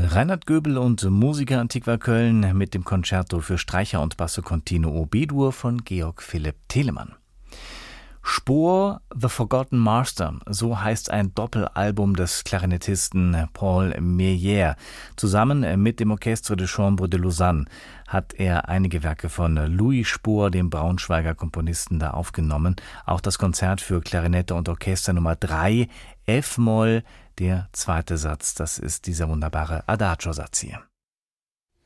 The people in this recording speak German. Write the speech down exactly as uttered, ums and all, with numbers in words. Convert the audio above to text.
Reinhard Göbel und Musica Antiqua Köln mit dem Concerto für Streicher und Basso Continuo B-Dur von Georg Philipp Telemann. Spoor, The Forgotten Master, so heißt ein Doppelalbum des Klarinettisten Paul Meyer. Zusammen mit dem Orchestre de Chambre de Lausanne hat er einige Werke von Louis Spohr, dem Braunschweiger Komponisten, da aufgenommen. Auch das Konzert für Klarinette und Orchester Nummer drei, F-Moll, der zweite Satz, das ist dieser wunderbare Adagio-Satz hier.